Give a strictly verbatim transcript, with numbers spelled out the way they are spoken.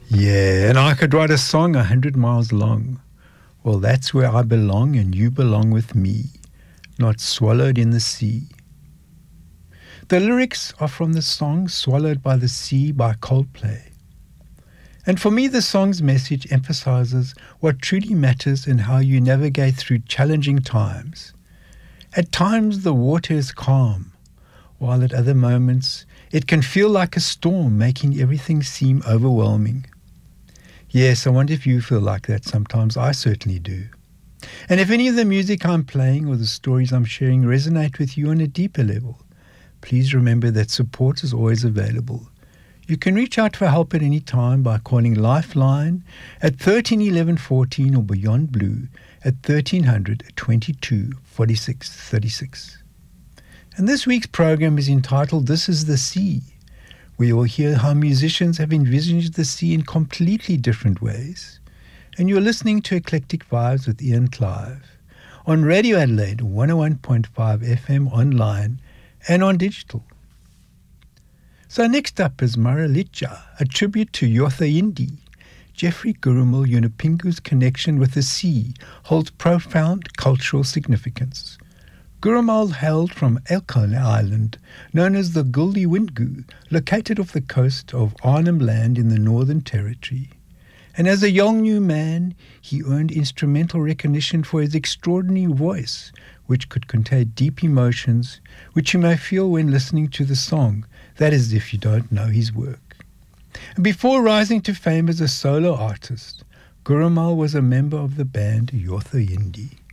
Yeah, and I could write a song a hundred miles long. Well, that's where I belong and you belong with me, not swallowed in the sea. The lyrics are from the song Swallowed by the Sea by Coldplay. And for me, the song's message emphasizes what truly matters and how you navigate through challenging times. At times, the water is calm, while at other moments, it can feel like a storm, making everything seem overwhelming. Yes, I wonder if you feel like that sometimes. I certainly do. And if any of the music I'm playing or the stories I'm sharing resonate with you on a deeper level, please remember that support is always available. You can reach out for help at any time by calling Lifeline at thirteen eleven fourteen or Beyond Blue at thirteen hundred twenty-two forty-six thirty-six. And this week's program is entitled This is the Sea. We will hear how musicians have envisaged the sea in completely different ways. And you're listening to Eclectic Vibes with Ian Clive on Radio Adelaide one oh one point five F M online and on digital. So next up is Maralicha, a tribute to Yotha Yindi. Jeffrey Gurumul Yunupingu's connection with the sea holds profound cultural significance. Gurumul hailed from Elkhorn Island, known as the Guldi Windgu, located off the coast of Arnhem Land in the Northern Territory. And as a young new man, he earned instrumental recognition for his extraordinary voice, which could contain deep emotions, which you may feel when listening to the song. That is, if you don't know his work. And before rising to fame as a solo artist, Gurumul was a member of the band Yotha Yindi.